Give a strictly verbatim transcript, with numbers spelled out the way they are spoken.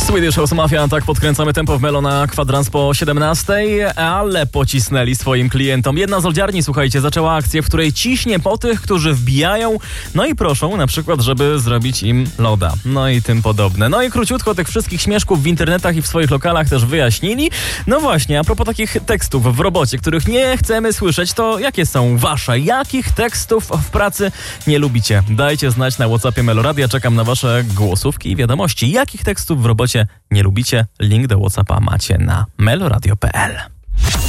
Swedish House Mafia, tak podkręcamy tempo w Melo na kwadrans po siedemnastej, ale pocisnęli swoim klientom. Jedna z oldziarni, słuchajcie, zaczęła akcję, w której ciśnie po tych, którzy wbijają, no i proszą na przykład, żeby zrobić im loda, no i tym podobne. No i króciutko tych wszystkich śmieszków w internetach i w swoich lokalach też wyjaśnili. No właśnie, a propos takich tekstów w robocie, których nie chcemy słyszeć, to jakie są wasze? Jakich tekstów w pracy nie lubicie? Dajcie znać na WhatsAppie Meloradia, czekam na wasze głosówki i wiadomości. Jakich tekstów w robocie nie lubicie? Link do WhatsAppa macie na meloradio kropka p l.